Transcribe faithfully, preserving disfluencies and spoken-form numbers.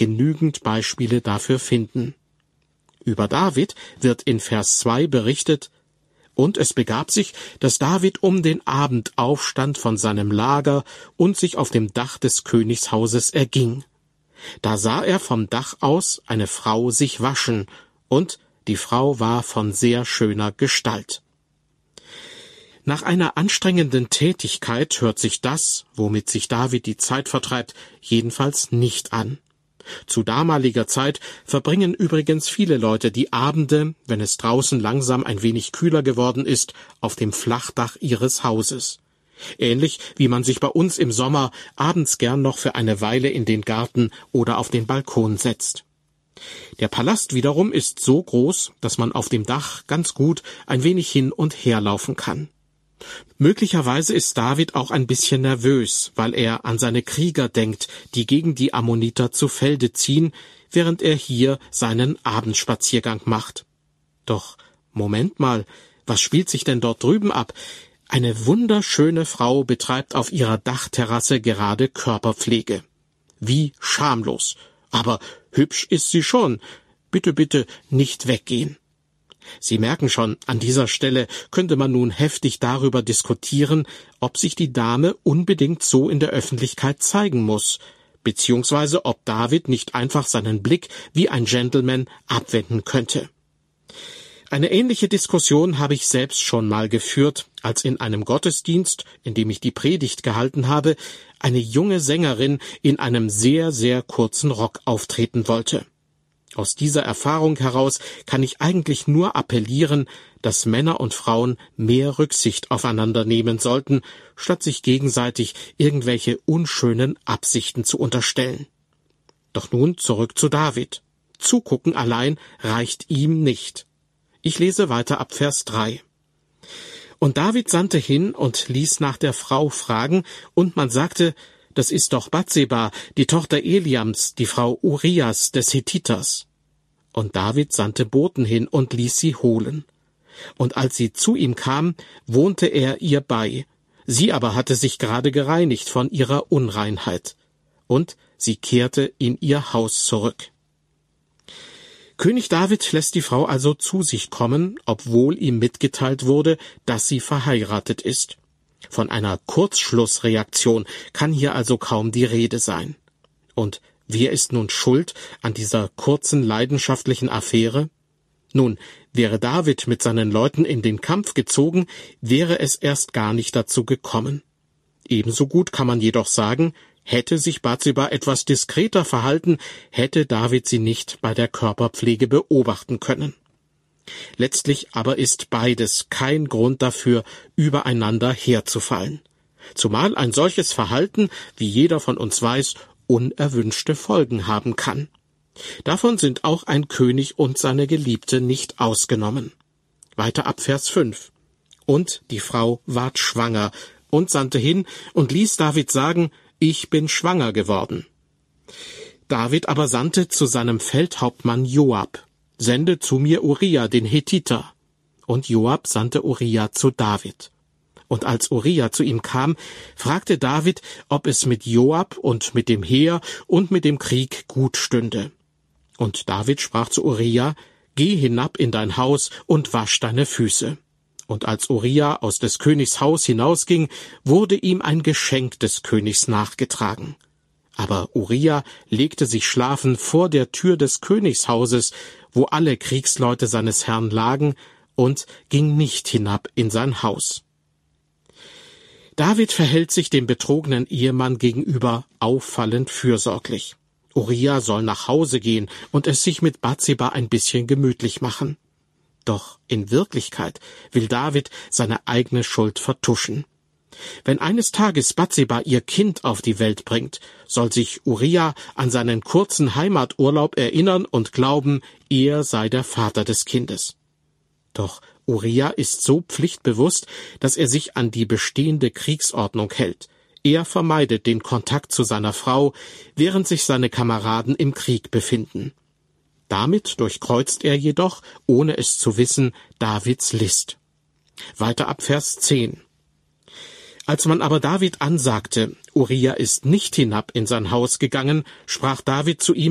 genügend Beispiele dafür finden. Über David wird in Vers zwei berichtet: Und es begab sich, dass David um den Abend aufstand von seinem Lager und sich auf dem Dach des Königshauses erging. Da sah er vom Dach aus eine Frau sich waschen, und die Frau war von sehr schöner Gestalt. Nach einer anstrengenden Tätigkeit hört sich das, womit sich David die Zeit vertreibt, jedenfalls nicht an. Zu damaliger Zeit verbringen übrigens viele Leute die Abende, wenn es draußen langsam ein wenig kühler geworden ist, auf dem Flachdach ihres Hauses. Ähnlich wie man sich bei uns im Sommer abends gern noch für eine Weile in den Garten oder auf den Balkon setzt. Der Palast wiederum ist so groß, dass man auf dem Dach ganz gut ein wenig hin und her laufen kann. Möglicherweise ist David auch ein bisschen nervös, weil er an seine Krieger denkt, die gegen die Ammoniter zu Felde ziehen, während er hier seinen Abendspaziergang macht. Doch, Moment mal, was spielt sich denn dort drüben ab? Eine wunderschöne Frau betreibt auf ihrer Dachterrasse gerade Körperpflege. Wie schamlos. Aber hübsch ist sie schon. Bitte, bitte nicht weggehen. Sie merken schon, an dieser Stelle könnte man nun heftig darüber diskutieren, ob sich die Dame unbedingt so in der Öffentlichkeit zeigen muss, beziehungsweise ob David nicht einfach seinen Blick wie ein Gentleman abwenden könnte. Eine ähnliche Diskussion habe ich selbst schon mal geführt, als in einem Gottesdienst, in dem ich die Predigt gehalten habe, eine junge Sängerin in einem sehr, sehr kurzen Rock auftreten wollte. Aus dieser Erfahrung heraus kann ich eigentlich nur appellieren, dass Männer und Frauen mehr Rücksicht aufeinander nehmen sollten, statt sich gegenseitig irgendwelche unschönen Absichten zu unterstellen. Doch nun zurück zu David. Zugucken allein reicht ihm nicht. Ich lese weiter ab Vers drei. Und David sandte hin und ließ nach der Frau fragen, und man sagte: Das ist doch Batseba, die Tochter Eliams, die Frau Urias des Hethiters. Und David sandte Boten hin und ließ sie holen. Und als sie zu ihm kam, wohnte er ihr bei. Sie aber hatte sich gerade gereinigt von ihrer Unreinheit. Und sie kehrte in ihr Haus zurück. König David lässt die Frau also zu sich kommen, obwohl ihm mitgeteilt wurde, dass sie verheiratet ist. Von einer Kurzschlussreaktion kann hier also kaum die Rede sein. Und wer ist nun schuld an dieser kurzen leidenschaftlichen Affäre? Nun, wäre David mit seinen Leuten in den Kampf gezogen, wäre es erst gar nicht dazu gekommen. Ebenso gut kann man jedoch sagen, hätte sich Batseba etwas diskreter verhalten, hätte David sie nicht bei der Körperpflege beobachten können. Letztlich aber ist beides kein Grund dafür, übereinander herzufallen. Zumal ein solches Verhalten, wie jeder von uns weiß, unerwünschte Folgen haben kann. Davon sind auch ein König und seine Geliebte nicht ausgenommen. Weiter ab Vers fünf. Und die Frau ward schwanger und sandte hin und ließ David sagen: Ich bin schwanger geworden. David aber sandte zu seinem Feldhauptmann Joab: Sende zu mir Uria, den Hethiter. Und Joab sandte Uria zu David. Und als Uria zu ihm kam, fragte David, ob es mit Joab und mit dem Heer und mit dem Krieg gut stünde. Und David sprach zu Uria: Geh hinab in dein Haus und wasch deine Füße. Und als Uria aus des Königs Haus hinausging, wurde ihm ein Geschenk des Königs nachgetragen. Aber Uria legte sich schlafen vor der Tür des Königshauses, wo alle Kriegsleute seines Herrn lagen, und ging nicht hinab in sein Haus. David verhält sich dem betrogenen Ehemann gegenüber auffallend fürsorglich. Uria soll nach Hause gehen und es sich mit Batseba ein bisschen gemütlich machen. Doch in Wirklichkeit will David seine eigene Schuld vertuschen. Wenn eines Tages Batseba ihr Kind auf die Welt bringt, soll sich Uria an seinen kurzen Heimaturlaub erinnern und glauben, er sei der Vater des Kindes. Doch Uria ist so pflichtbewusst, dass er sich an die bestehende Kriegsordnung hält. Er vermeidet den Kontakt zu seiner Frau, während sich seine Kameraden im Krieg befinden. Damit durchkreuzt er jedoch, ohne es zu wissen, Davids List. Weiter ab Vers zehn. Als man aber David ansagte, Uria ist nicht hinab in sein Haus gegangen, sprach David zu ihm: